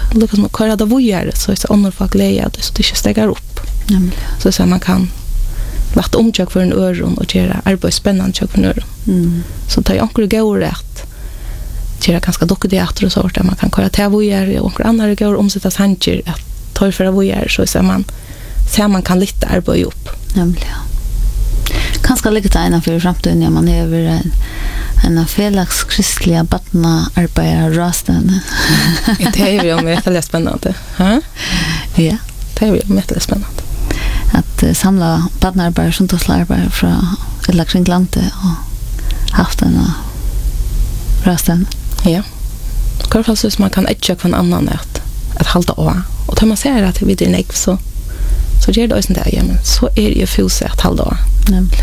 lukka som köra det vujare så är andra folk leja så det inte stegar upp. Så man kan lagt omtjök för en öron och göra arbete spännande tjök för en öron. Så tar jag ankor går rätt. Göra ganska dokuteater och sånt där man kan köra till vujare och ankor andra går omsätta sanger att ta för vujare så man kan lite arbeta upp. Nämligen. Kanske lite ena för framtiden när man är över en felax kristliga batna arbetare rasten. Det är ju väldigt spännande. Ja. Det är ju väldigt spännande. Att samla batnarbetare som tar arbetare från eller kring landet och haft en rasten. Ja. Kanske så man kan etcha från annan att hålla av. Och tar man ser att vi det är näck så gör det också där men så är det ju fusa att hålla av. Nämligen.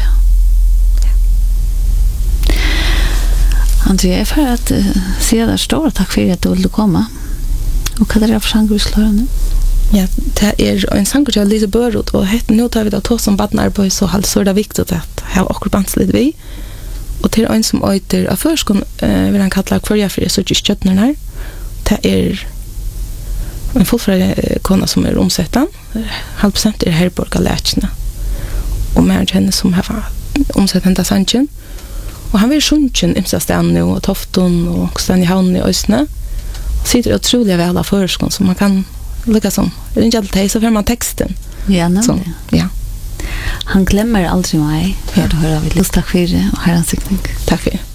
Andrea, för att se där stora tack för att du ville komma. Och vad är det för sång du slår nu? Ja, det är en sång jag Lisa Börrot och nu tar vi då två som badnar så halt så är det viktigt att ha också bandsligt vi. Och till en som öter av förskon vill han kalla kvarja för så just köttnen här. Det är en fullfröjd kona som är omsättan. 100% är Herborg Lätchna. Och med henne som har omsättan där sanchen. Och han vill sjunken imsa stan nu och tofton och stan i havn i Östne. Sitter otroligt väl av förskon så man kan lukka som. Det är inte alltid så får man texten. Ja, så, ja. Han glömmer aldrig mig. Tack för det och herrans siktning. Tack för det.